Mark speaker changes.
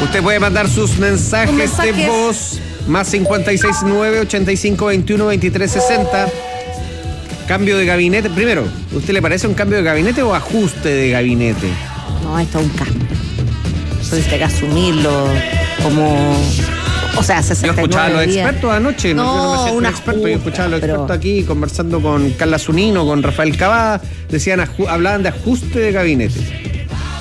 Speaker 1: Usted puede mandar sus mensajes de voz más 569-8521-2360. Cambio de gabinete. Primero, ¿usted le parece un cambio de gabinete o ajuste de gabinete?
Speaker 2: No, esto es un cambio. Entonces hay que asumirlo como... O sea, 69
Speaker 1: Yo escuchaba a los
Speaker 2: días.
Speaker 1: expertos anoche,
Speaker 2: No,
Speaker 1: yo no me siento
Speaker 2: una
Speaker 1: experto, yo escuchaba a los
Speaker 2: pero-
Speaker 1: expertos aquí conversando con Carla Zunino, con Rafael Cavada, hablaban de ajuste de gabinete.